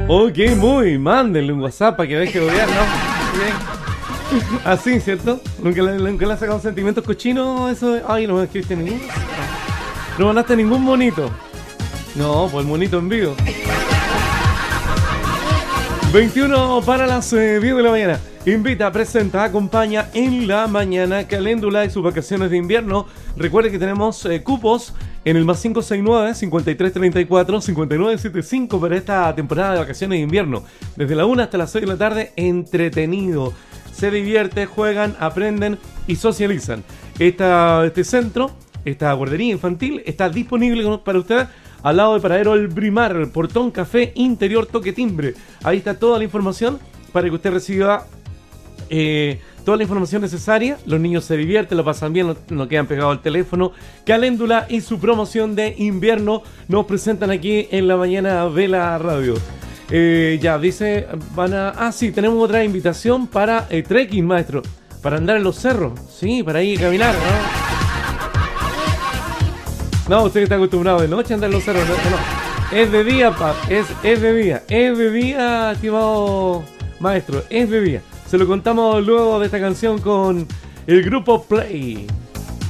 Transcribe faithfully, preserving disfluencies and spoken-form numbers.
Ok, muy, mándenle un WhatsApp para que deje de odiar, ¿no? Bien. Así, ¿cierto? Nunca le, nunca le ha sacado sentimientos cochinos eso de... Ay, no me escribiste ninguno. No mandaste ningún monito. No, pues el monito en vivo. veintiuno para las eh, diez de la mañana. Invita, presenta, acompaña en la mañana Caléndula y sus vacaciones de invierno. Recuerde que tenemos eh, cupos en el más cinco seis nueve, cincuenta y tres treinta y cuatro, cincuenta y nueve setenta y cinco para esta temporada de vacaciones de invierno. Desde la una hasta las seis de la tarde, entretenido. Se divierte, juegan, aprenden y socializan. Esta, este centro, esta guardería infantil, está disponible para usted al lado de Paradero El Brimar, Portón Café Interior Toque Timbre. Ahí está toda la información para que usted reciba eh, toda la información necesaria. Los niños se divierten, lo pasan bien, no, no quedan pegados al teléfono. Caléndula y su promoción de invierno nos presentan aquí en la mañana de la radio. Eh, ya, dice, van a... Ah, sí, tenemos otra invitación para eh, trekking, maestro. Para andar en los cerros. Sí, para ir a caminar, ¿no? No, usted está acostumbrado de noche a andar en los cerros. No, no. Es de día, pa. Es, es de día. Es de día, estimado maestro. Es de día. Se lo contamos luego de esta canción con el grupo Play.